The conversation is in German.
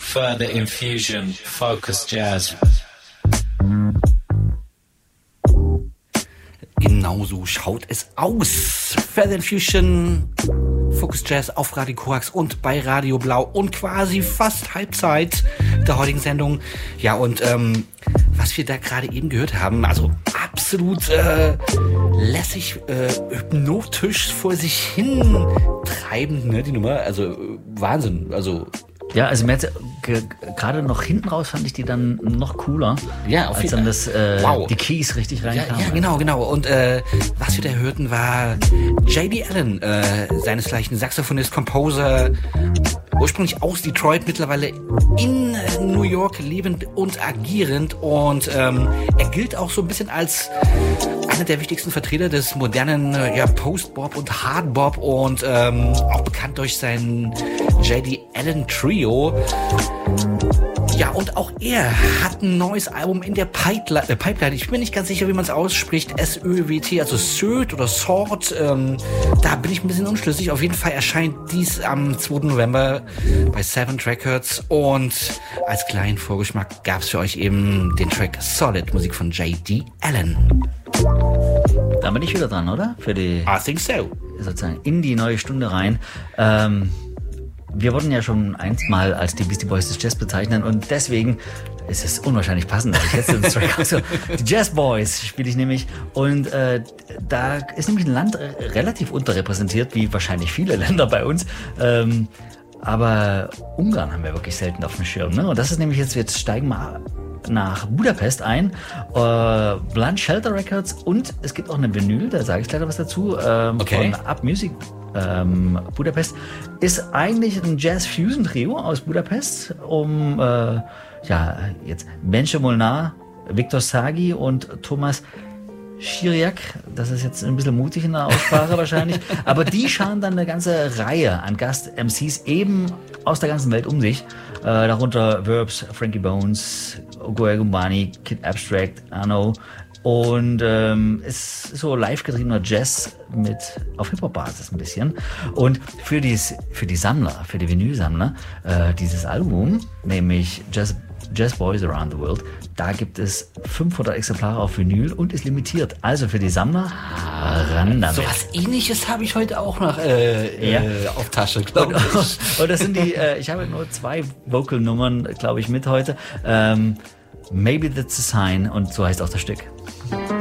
Further Infusion, Focus Jazz. Genau so schaut es aus. Further Infusion, Focus Jazz auf Radio Korax und bei Radio Blau und quasi fast Halbzeit der heutigen Sendung. Ja, und was wir da gerade eben gehört haben, also absolut lässig, hypnotisch vor sich hin treibend, ne, die Nummer. Also Wahnsinn, also... Ja, also mir gerade noch hinten raus fand ich die dann noch cooler. Ja, auf jeden als dann wow. Die Keys richtig reinkamen. Ja, genau. Und was wir da hörten, war J.D. Allen, seinesgleichen Saxophonist, Composer, ursprünglich aus Detroit, mittlerweile in New York lebend und agierend. Und er gilt auch so ein bisschen als einer der wichtigsten Vertreter des modernen Post-Bop und Hard-Bop und auch bekannt durch sein J.D. Allen Trio. Ja, und auch er hat ein neues Album in der Pipeline. Ich bin nicht ganz sicher, wie man es ausspricht. S-Ö-W-T, also Söd oder Sword. Da bin ich ein bisschen unschlüssig. Auf jeden Fall erscheint dies am 2. November bei Seventh Records. Und als kleinen Vorgeschmack gab es für euch eben den Track Solid, Musik von J.D. Allen. Da bin ich wieder dran, oder? Für die, I think so. Sozusagen in die neue Stunde rein. Wir wurden ja schon einmal als die Beastie Boys des Jazz bezeichnen und deswegen ist es unwahrscheinlich passend. Ich jetzt den Track also, die Jazz Boys spiele ich nämlich und da ist nämlich ein Land relativ unterrepräsentiert, wie wahrscheinlich viele Länder bei uns. Aber Ungarn haben wir wirklich selten auf dem Schirm. Ne? Und das ist nämlich jetzt steigen wir nach Budapest ein, Blunt Shelter Records und es gibt auch eine Vinyl, da sage ich gleich was dazu, Okay. von Up Music Budapest. Ist eigentlich ein Jazz-Fusion-Trio aus Budapest, jetzt Bence Molnar, Viktor Sagi und Thomas Chiriak, das ist jetzt ein bisschen mutig in der Aussprache wahrscheinlich, aber die scharen dann eine ganze Reihe an Gast-MCs eben aus der ganzen Welt um sich, darunter Verbs, Frankie Bones, Ogoe Gumbani, Kid Abstract, Arno und ist so live getriebener Jazz mit auf Hip-Hop-Basis ein bisschen und für die Sammler, für die Vinylsammler, dieses Album, nämlich Jazz Boys Around the World, da gibt es 500 Exemplare auf Vinyl und ist limitiert. Also für die Sammler, ran damit. So was Ähnliches habe ich heute auch noch auf Tasche, glaube ich. Und das sind die, ich habe nur 2 Vocal-Nummern, glaube ich, mit heute. Maybe That's a Sign und so heißt auch das Stück.